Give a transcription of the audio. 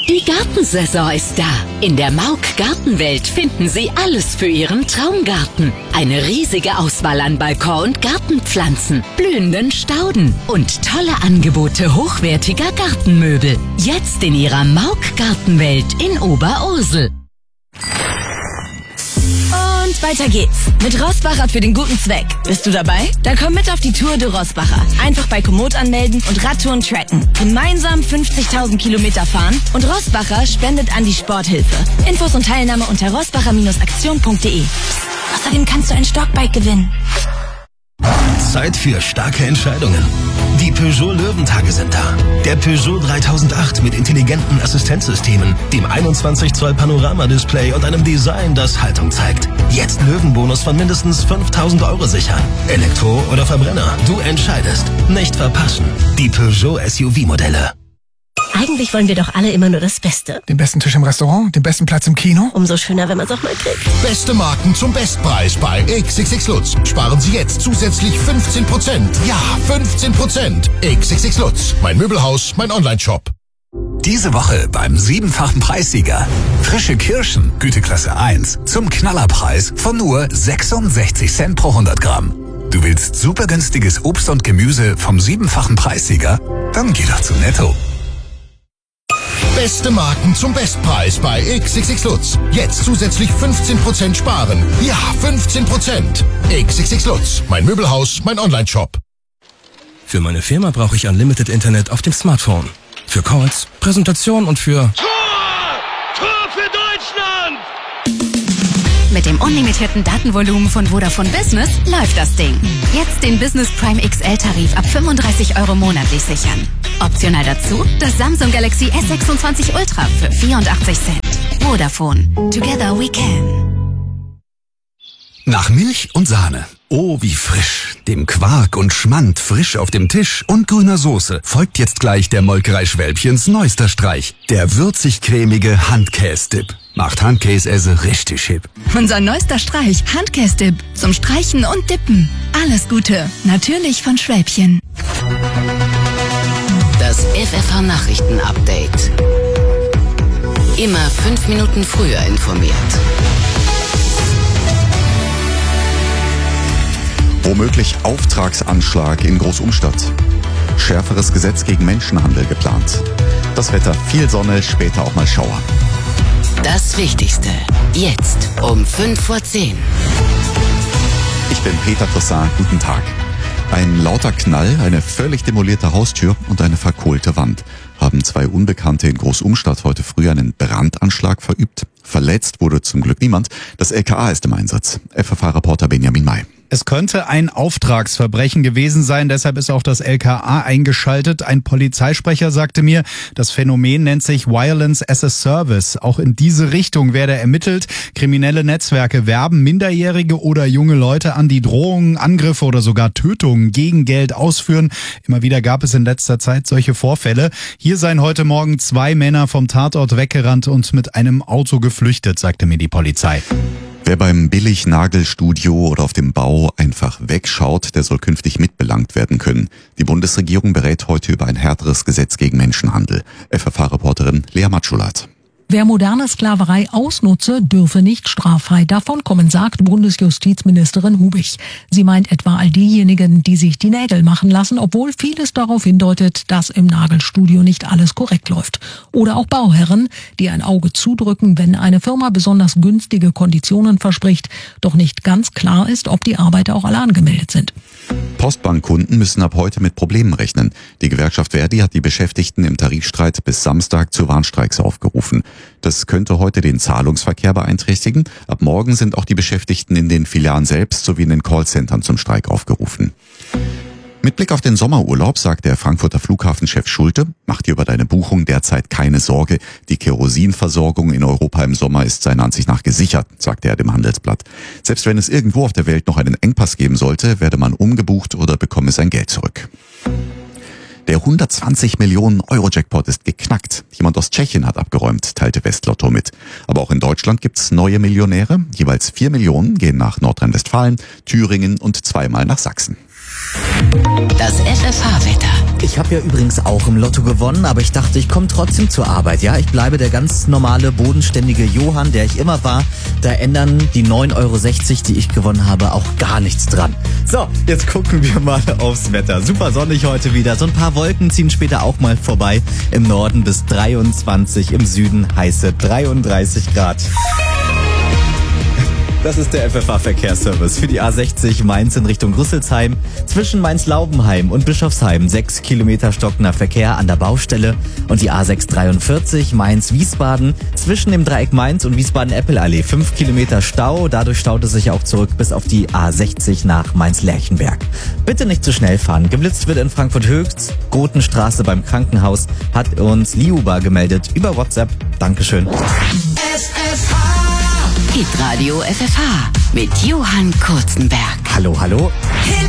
Die Gartensaison ist da. In der Mauk Gartenwelt finden Sie alles für Ihren Traumgarten. Eine riesige Auswahl an Balkon- und Gartenpflanzen, blühenden Stauden und tolle Angebote hochwertiger Gartenmöbel. Jetzt in Ihrer Mauk Gartenwelt in Oberursel. Und weiter geht's. Mit Rossbacher für den guten Zweck. Bist du dabei? Dann komm mit auf die Tour de Rossbacher. Einfach bei Komoot anmelden und Radtouren tracken. Gemeinsam 50.000 Kilometer fahren und Rossbacher spendet an die Sporthilfe. Infos und Teilnahme unter rossbacher-aktion.de. Außerdem kannst du ein Stockbike gewinnen. Zeit für starke Entscheidungen. Die Peugeot Löwentage sind da. Der Peugeot 3008 mit intelligenten Assistenzsystemen, dem 21 Zoll Panoramadisplay und einem Design, das Haltung zeigt. Jetzt Löwenbonus von mindestens 5.000 € sichern. Elektro oder Verbrenner, du entscheidest. Nicht verpassen. Die Peugeot SUV-Modelle. Eigentlich wollen wir doch alle immer nur das Beste. Den besten Tisch im Restaurant, den besten Platz im Kino. Umso schöner, wenn man es auch mal kriegt. Beste Marken zum Bestpreis bei XXX Lutz. Sparen Sie jetzt zusätzlich 15%. Ja, 15%. XXX Lutz. Mein Möbelhaus, mein Onlineshop. Diese Woche beim 7-fachen Preissieger. Frische Kirschen, Güteklasse 1, zum Knallerpreis von nur 66 Cent pro 100 Gramm. Du willst super günstiges Obst und Gemüse vom 7-fachen Preissieger? Dann geh doch zu Netto. Beste Marken zum Bestpreis bei XXX Lutz. Jetzt zusätzlich 15% sparen. Ja, 15%. XXX Lutz. Mein Möbelhaus, mein Onlineshop. Für meine Firma brauche ich Unlimited Internet auf dem Smartphone. Für Calls, Präsentation und für... Tor für Deutschland! Mit dem unlimitierten Datenvolumen von Vodafone Business läuft das Ding. Jetzt den Business Prime XL-Tarif ab 35 € monatlich sichern. Optional dazu das Samsung Galaxy S26 Ultra für 84 Cent. Vodafone. Together we can. Nach Milch und Sahne. Oh, wie frisch. Dem Quark und Schmand frisch auf dem Tisch und grüner Soße folgt jetzt gleich der Molkerei Schwälbchens neuester Streich. Der würzig-cremige Handkäse-Dip. Macht Handkäse richtig hip. Unser neuester Streich, Handkäse-Dip. Zum Streichen und Dippen. Alles Gute. Natürlich von Schwälbchen. Das FFH-Nachrichten-Update. Immer 5 Minuten früher informiert. Womöglich Auftragsanschlag in Großumstadt. Schärferes Gesetz gegen Menschenhandel geplant. Das Wetter, viel Sonne, später auch mal Schauer. Das Wichtigste. Jetzt um 5:10 Uhr. Ich bin Peter Toussaint, guten Tag. Ein lauter Knall, eine völlig demolierte Haustür und eine verkohlte Wand haben 2 Unbekannte in Großumstadt heute früh einen Brandanschlag verübt. Verletzt wurde zum Glück niemand. Das LKA ist im Einsatz. FFH-Reporter Benjamin May. Es könnte ein Auftragsverbrechen gewesen sein, deshalb ist auch das LKA eingeschaltet. Ein Polizeisprecher sagte mir, das Phänomen nennt sich Violence as a Service. Auch in diese Richtung werde ermittelt. Kriminelle Netzwerke werben Minderjährige oder junge Leute an, die Drohungen, Angriffe oder sogar Tötungen gegen Geld ausführen. Immer wieder gab es in letzter Zeit solche Vorfälle. Hier seien heute Morgen 2 Männer vom Tatort weggerannt und mit einem Auto geflüchtet, sagte mir die Polizei. Wer beim Billig-Nagelstudio oder auf dem Bau einfach wegschaut, der soll künftig mitbelangt werden können. Die Bundesregierung berät heute über ein härteres Gesetz gegen Menschenhandel. FFH-Reporterin Lea Matschulat. Wer moderne Sklaverei ausnutze, dürfe nicht straffrei davonkommen, sagt Bundesjustizministerin Hubich. Sie meint etwa all diejenigen, die sich die Nägel machen lassen, obwohl vieles darauf hindeutet, dass im Nagelstudio nicht alles korrekt läuft. Oder auch Bauherren, die ein Auge zudrücken, wenn eine Firma besonders günstige Konditionen verspricht, doch nicht ganz klar ist, ob die Arbeiter auch alle angemeldet sind. Postbankkunden müssen ab heute mit Problemen rechnen. Die Gewerkschaft Verdi hat die Beschäftigten im Tarifstreit bis Samstag zu Warnstreiks aufgerufen. Das könnte heute den Zahlungsverkehr beeinträchtigen. Ab morgen sind auch die Beschäftigten in den Filialen selbst sowie in den Callcentern zum Streik aufgerufen. Mit Blick auf den Sommerurlaub sagt der Frankfurter Flughafenchef Schulte, mach dir über deine Buchung derzeit keine Sorge. Die Kerosinversorgung in Europa im Sommer ist seiner Ansicht nach gesichert, sagte er dem Handelsblatt. Selbst wenn es irgendwo auf der Welt noch einen Engpass geben sollte, werde man umgebucht oder bekomme sein Geld zurück. Der 120 Millionen Euro Jackpot ist geknackt. Jemand aus Tschechien hat abgeräumt, teilte Westlotto mit. Aber auch in Deutschland gibt's neue Millionäre. Jeweils 4 Millionen gehen nach Nordrhein-Westfalen, Thüringen und 2-mal nach Sachsen. Das FFH-Wetter. Ich habe ja übrigens auch im Lotto gewonnen, aber ich dachte, ich komme trotzdem zur Arbeit. Ja, ich bleibe der ganz normale, bodenständige Johann, der ich immer war. Da ändern die 9,60 €, die ich gewonnen habe, auch gar nichts dran. So, jetzt gucken wir mal aufs Wetter. Super sonnig heute wieder. So ein paar Wolken ziehen später auch mal vorbei. Im Norden bis 23, im Süden heiße 33 Grad. Das ist der FFH-Verkehrsservice für die A60 Mainz in Richtung Rüsselsheim. Zwischen Mainz-Laubenheim und Bischofsheim 6 Kilometer stockender Verkehr an der Baustelle. Und die A643 Mainz-Wiesbaden zwischen dem Dreieck Mainz und Wiesbaden-Eppelallee 5 Kilometer Stau. Dadurch staut es sich auch zurück bis auf die A60 nach Mainz-Lerchenberg. Bitte nicht zu schnell fahren. Geblitzt wird in Frankfurt-Höchst, Gotenstraße beim Krankenhaus, hat uns Liuba gemeldet über WhatsApp. Dankeschön. Hitradio FFH mit Johann Kurzenberg. Hallo, hallo.